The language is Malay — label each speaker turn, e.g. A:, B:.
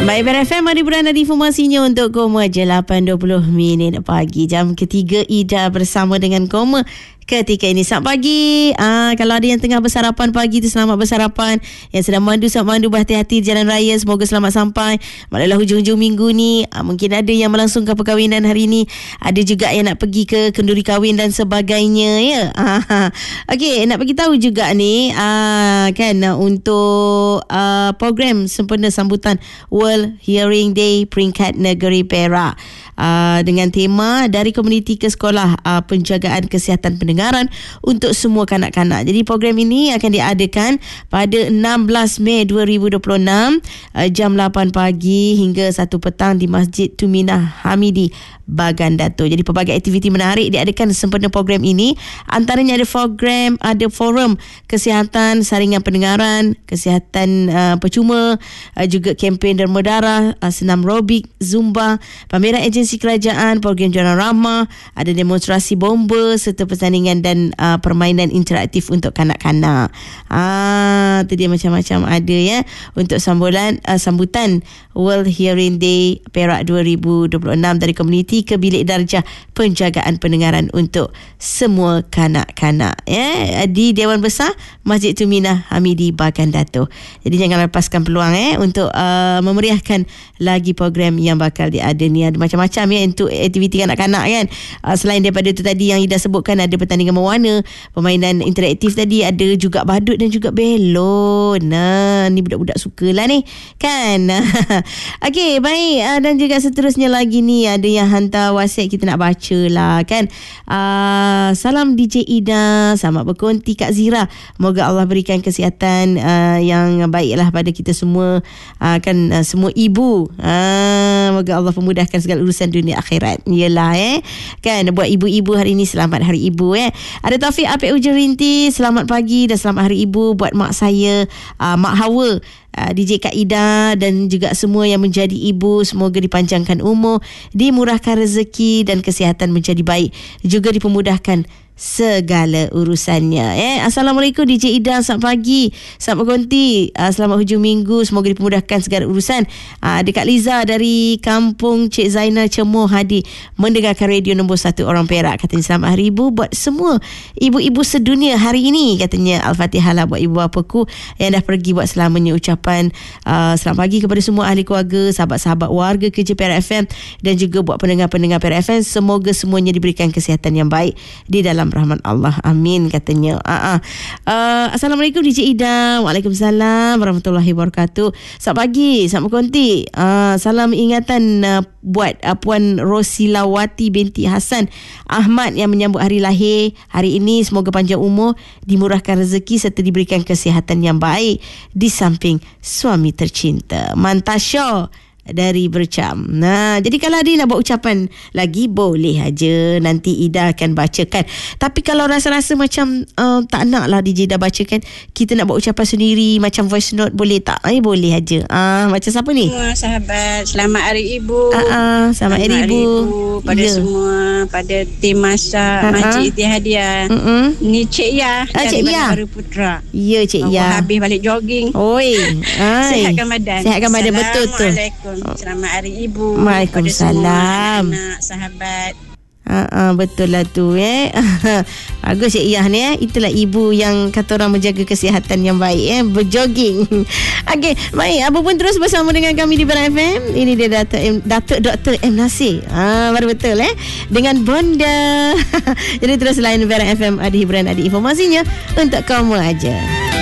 A: Baik, BRFM ada beranda informasinya untuk Koma je 8.20 minit pagi. Jam ketiga Ida bersama dengan Koma ketika ini. Selamat pagi. Kalau ada yang tengah bersarapan pagi tu, selamat bersarapan. Yang sedang mandu, selamat mandu, berhati-hati di jalan raya, semoga selamat sampai. Maklumlah hujung-hujung minggu ni, mungkin ada yang melangsungkan perkahwinan hari ni, ada juga yang nak pergi ke kenduri kahwin dan sebagainya, ya. Okey, nak bagi tahu juga ni kan, untuk program sempena sambutan World Hearing Day peringkat negeri Perak, dengan tema dari komuniti ke sekolah, penjagaan kesihatan pendengaran untuk semua kanak-kanak. Jadi program ini akan diadakan pada 16 Mei 2026 jam 8 pagi hingga 1 petang di Masjid Tuminah Hamidi, Bagan Dato'. Jadi pelbagai aktiviti menarik diadakan sempena program ini. Antaranya ada forum kesihatan saringan pendengaran, kesihatan percuma, juga kempen derma darah, senam robik, zumba, pameran agensi kerajaan, program jualan ramah, ada demonstrasi bomba serta pertandingan dan permainan interaktif untuk kanak-kanak. Tu dia macam-macam ada, ya, untuk sambutan World Hearing Day Perak 2026 dari komuniti ke bilik darjah penjagaan pendengaran untuk semua kanak-kanak, ya, di Dewan Besar Masjid Tuminah Hamidi, Bagan Dato'. Jadi jangan lepaskan peluang untuk memeriahkan lagi program yang bakal diada ni. Ada macam-macam, ya, untuk aktiviti kanak-kanak, kan. Selain daripada tu tadi yang Ida sebutkan, ada pertandingan mewarna, permainan interaktif tadi, ada juga badut dan juga belon. Ni budak-budak sukalah ni, kan. Okey, baik. Dan juga seterusnya lagi ni, ada yang hantar WhatsApp, kita nak baca lah, kan. Salam DJ Ida, selamat berkonti Kak Zira, moga Allah berikan kesihatan yang baiklah pada kita semua, kan, semua ibu. Moga Allah memudahkan segala urusan dunia akhirat. Yelah, kan, buat ibu-ibu hari ni, selamat Hari Ibu, Ada Taufik Apik Ujung Rinti, selamat pagi dan selamat Hari Ibu buat mak saya, Mak Hawa, DJ Kak Ida dan juga semua yang menjadi ibu. Semoga dipanjangkan umur, dimurahkan rezeki dan kesihatan menjadi baik, juga dipermudahkan segala urusannya. Assalamualaikum DJ Ida, selamat pagi, selamat berkonti, selamat hujung minggu, semoga dipermudahkan segala urusan. Dekat Liza dari kampung Cik Zainal Cemoh Hadi, mendengarkan radio nombor 1 orang Perak, katanya selamat Hari Ibu buat semua ibu-ibu sedunia hari ini, katanya. Al-Fatihah lah buat ibu bapaku yang dah pergi buat selamanya. Ucapan selamat pagi kepada semua ahli keluarga, sahabat-sahabat warga kerja Perak FM dan juga buat pendengar-pendengar Perak FM, semoga semuanya diberikan kesihatan yang baik di dalam rahmat Allah, amin, katanya. Assalamualaikum DJ Ida. Waalaikumsalam warahmatullahi wabarakatuh. Selamat pagi, selamat berkonti. Salam ingatan buat Puan Rosilawati binti Hasan Ahmad yang menyambut hari lahir hari ini. Semoga panjang umur, dimurahkan rezeki serta diberikan kesihatan yang baik di samping suami tercinta. Mantasya dari Bercam. Jadi kalau ada nak buat ucapan lagi, boleh aja, nanti Ida akan bacakan. Tapi kalau rasa-rasa macam tak nak lah DJ Ida bacakan, kita nak buat ucapan sendiri macam voice note, boleh tak? Boleh aja. Macam siapa ni?
B: Semua sahabat, selamat Hari Ibu.
A: Selamat Hari Ibu
B: pada semua, pada tim masak Majid Ittihadiah. Ni Cik Ya dari Baru Putra.
A: Ya, Cik Ya.
B: Habis balik jogging.
A: Oi.
B: Sihatkan badan.
A: Sihatkan badan, betul tu.
B: Selamat Hari Ibu.
A: Waalaikumsalam.
B: Anak sahabat.
A: Betul lah tu, Bagus Cik Iyah ni, itulah ibu yang kata orang menjaga kesihatan yang baik, berjoging. Okey, baik, apa pun terus bersama dengan kami di Baran FM. Ini dia Datuk Dr. M. Nasir. Baru betul, dengan Bonda. Jadi terus lain Baran FM, ada hiburan, ada informasinya untuk kamu aja.